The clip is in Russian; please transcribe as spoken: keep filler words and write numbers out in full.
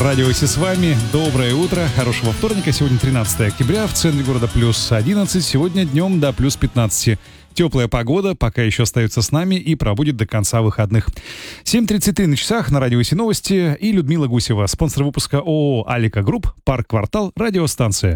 Радио Си с вами. Доброе утро, хорошего вторника. Сегодня тринадцатое октября, в центре города плюс одиннадцать. Сегодня днем до плюс пятнадцать. Теплая погода пока еще остается с нами и пробудет до конца выходных. семь тридцать три на часах, на Радио Си новости и Людмила Гусева, спонсор выпуска ООО «Алика Групп», Парк Квартал, радиостанция.